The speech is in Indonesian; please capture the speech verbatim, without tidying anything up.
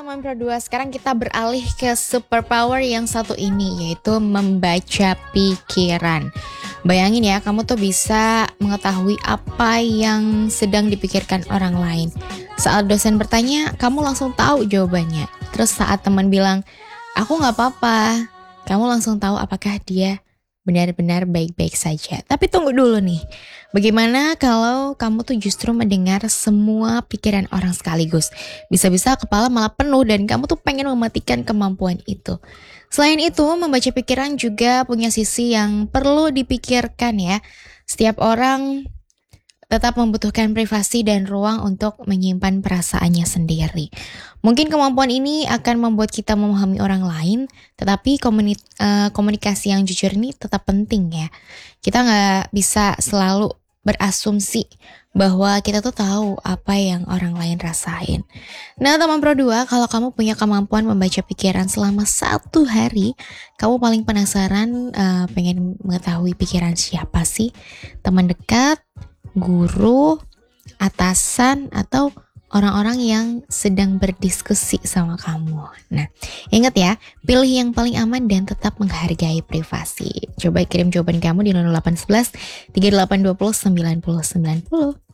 teman Pro dua, sekarang kita beralih ke superpower yang satu ini, yaitu membaca pikiran. Bayangin ya, kamu tuh bisa mengetahui apa yang sedang dipikirkan orang lain. Saat dosen bertanya, kamu langsung tahu jawabannya. Terus saat teman bilang, aku gak apa-apa, kamu langsung tahu apakah dia benar-benar baik-baik saja. Tapi tunggu dulu nih, bagaimana kalau kamu tuh justru mendengar semua pikiran orang sekaligus? Bisa-bisa kepala malah penuh dan kamu tuh pengen mematikan kemampuan itu. Selain itu, membaca pikiran juga punya sisi yang perlu dipikirkan ya. Setiap orang tetap membutuhkan privasi dan ruang untuk menyimpan perasaannya sendiri. Mungkin kemampuan ini akan membuat kita memahami orang lain, tetapi komuni- uh, komunikasi yang jujur ini tetap penting ya. Kita nggak bisa selalu berasumsi bahwa kita tuh tahu apa yang orang lain rasain. Nah teman Pro dua, kalau kamu punya kemampuan membaca pikiran selama satu hari, kamu paling penasaran uh, pengen mengetahui pikiran siapa sih? Teman dekat, guru, atasan, atau orang-orang yang sedang berdiskusi sama kamu. Nah, ingat ya, pilih yang paling aman dan tetap menghargai privasi. Coba kirim jawaban kamu di nol delapan satu satu tiga delapan dua nol sembilan nol sembilan nol.